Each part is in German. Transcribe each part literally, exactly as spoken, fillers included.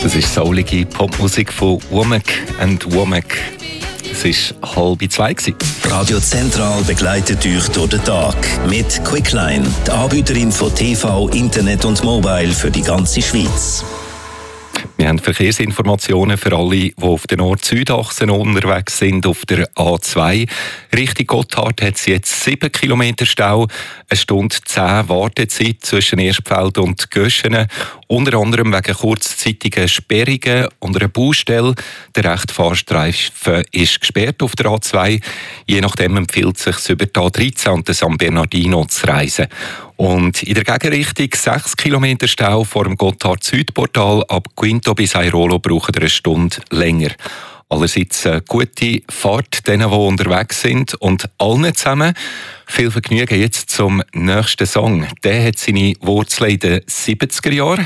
Das ist soulige Popmusik von Womack and Womack. Es war halb zwei. Radio Zentral begleitet euch durch den Tag mit Quickline, die Anbieterin von T V, Internet und Mobile für die ganze Schweiz. Wir haben Verkehrsinformationen für alle, die auf der Nord-Süd-Achse unterwegs sind, auf der A zwei. Richtung Gotthard hat es jetzt sieben Kilometer Stau, eine Stunde zehn Wartezeit zwischen Erstfeld und Göschenen, unter anderem wegen kurzzeitigen Sperrungen und einer Baustelle. Der rechte Fahrstreifen ist gesperrt auf der A zwei. Je nachdem empfiehlt es sich, über die A dreizehn und den San Bernardino zu reisen. Und in der Gegenrichtung sechs Kilometer Stau vor dem Gotthard-Südportal. Ab Quinto bis Airolo brauchen wir eine Stunde länger. Allerseits eine gute Fahrt denen, die unterwegs sind. Und allen zusammen viel Vergnügen jetzt zum nächsten Song. Der hat seine Wurzeln in den siebziger Jahren.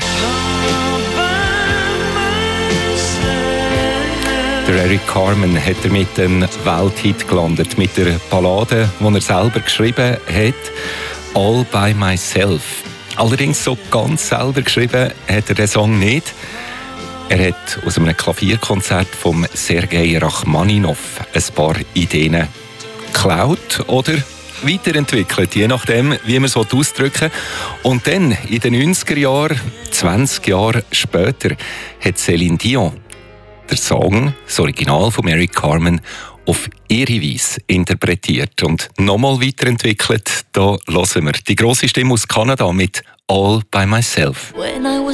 Der Eric Carmen hat er mit einem Welthit gelandet, mit der Ballade, die er selber geschrieben hat. All by Myself. Allerdings so ganz selber geschrieben hat er den Song nicht. Er hat aus einem Klavierkonzert von Sergei Rachmaninov ein paar Ideen geklaut oder weiterentwickelt, je nachdem, wie man es ausdrücken will. Und dann, in den neunziger Jahren, zwanzig Jahre später, hat Céline Dion den Song, das Original von Eric Carmen, auf ihre Weise interpretiert und nochmal weiterentwickelt. Da hören wir die grosse Stimme aus Kanada mit All by Myself. When I was